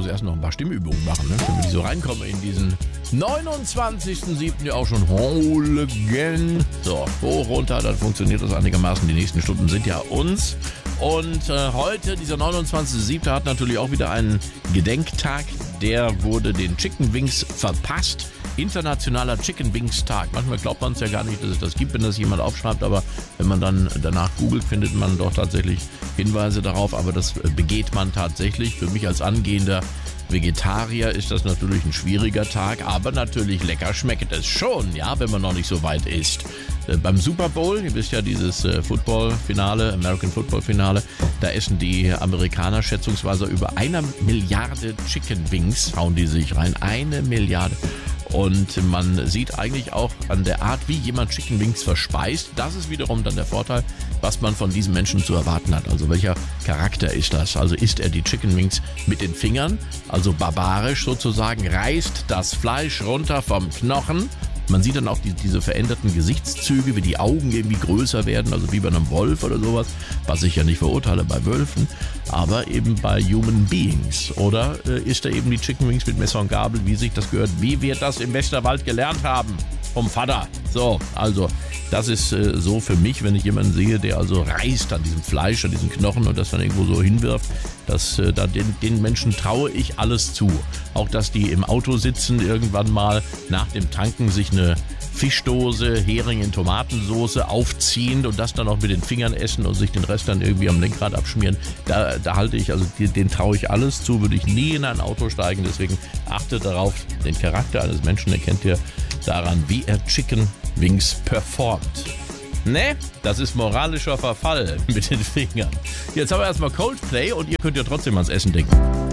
muss erst noch ein paar Stimmübungen machen, ne? Damit ich so reinkomme in diesen 29.07. ja auch schon Hooligan. So, hoch, runter, dann funktioniert das einigermaßen. Die nächsten Stunden sind ja uns. Und heute, dieser 29.07. hat natürlich auch wieder einen Gedenktag. Der wurde den Chicken Wings verpasst. Internationaler Chicken Wings Tag. Manchmal glaubt man es ja gar nicht, dass es das gibt, wenn das jemand aufschreibt. Aber wenn man dann danach googelt, findet man doch tatsächlich Hinweise darauf. Aber das begeht man tatsächlich. Für mich als angehender Vegetarier ist das natürlich ein schwieriger Tag, aber natürlich lecker schmeckt es schon, ja, wenn man noch nicht so weit ist. Beim Super Bowl, ihr wisst ja, dieses Football-Finale, American Football-Finale, da essen die Amerikaner schätzungsweise über 1 Milliarde Chicken Wings, hauen die sich rein, 1 Milliarde. Und man sieht eigentlich auch an der Art, wie jemand Chicken Wings verspeist, das ist wiederum dann der Vorteil, was man von diesem Menschen zu erwarten hat. Also welcher Charakter ist das? Also isst er die Chicken Wings mit den Fingern, also barbarisch sozusagen, reißt das Fleisch runter vom Knochen. Man sieht dann auch diese veränderten Gesichtszüge, wie die Augen irgendwie größer werden, also wie bei einem Wolf oder sowas, was ich ja nicht verurteile bei Wölfen, aber eben bei Human Beings. Oder isst er eben die Chicken Wings mit Messer und Gabel, wie sich das gehört, wie wir das im Westerwald gelernt haben vom Vater. So, also das ist so für mich, wenn ich jemanden sehe, der also reißt an diesem Fleisch, an diesen Knochen und das dann irgendwo so hinwirft, dass den Menschen traue ich alles zu. Auch, dass die im Auto sitzen, irgendwann mal nach dem Tanken sich eine Fischdose, Hering in Tomatensoße aufziehen und das dann auch mit den Fingern essen und sich den Rest dann irgendwie am Lenkrad abschmieren. Da halte ich, also den traue ich alles zu, würde ich nie in ein Auto steigen. Deswegen achtet darauf, den Charakter eines Menschen erkennt ihr daran, wie er Chicken Wings performt. Ne, das ist moralischer Verfall mit den Fingern. Jetzt haben wir erstmal Coldplay und ihr könnt ja trotzdem ans Essen denken.